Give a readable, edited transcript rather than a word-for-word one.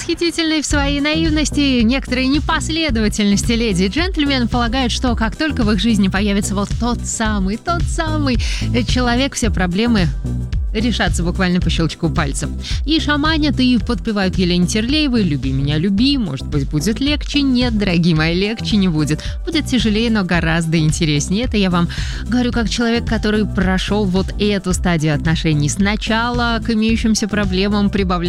Восхитительные в своей наивности, некоторой непоследовательности леди и джентльмены полагают, что как только в их жизни появится вот тот самый человек, все проблемы решаться буквально по щелчку пальцев. И шаманят, и подпевают Елене Терлеевой: «Люби меня, люби, может быть, будет легче». Нет, дорогие мои, легче не будет. Будет тяжелее, но гораздо интереснее. Это я вам говорю как человек, который прошел вот эту стадию отношений. Сначала к имеющимся проблемам прибавляя